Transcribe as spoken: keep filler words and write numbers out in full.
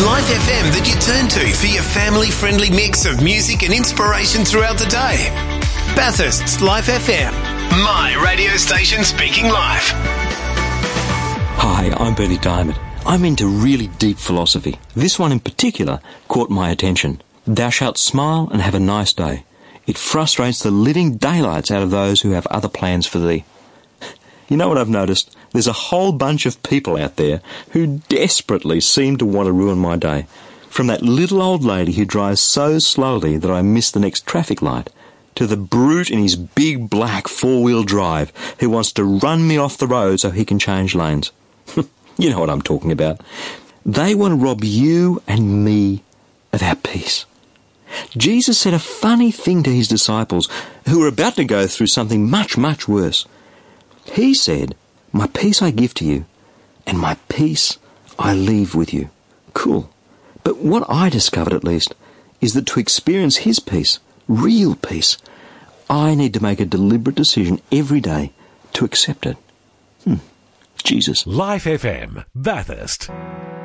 Life F M that you turn to for your family-friendly mix of music and inspiration throughout the day. Bathurst's Life F M. My radio station speaking live. Hi, I'm Bernie Diamond. I'm into really deep philosophy. This one in particular caught my attention. Thou shalt smile and have a nice day. It frustrates the living daylights out of those who have other plans for thee. You know what I've noticed? There's a whole bunch of people out there who desperately seem to want to ruin my day. From that little old lady who drives so slowly that I miss the next traffic light, to the brute in his big black four-wheel drive who wants to run me off the road so he can change lanes. You know what I'm talking about. They want to rob you and me of our peace. Jesus said a funny thing to his disciples who were about to go through something much, much worse. He said, "My peace I give to you, and my peace I leave with you." Cool. But what I discovered, at least, is that to experience his peace, real peace, I need to make a deliberate decision every day to accept it. Hmm. Jesus. Life F M, Bathurst.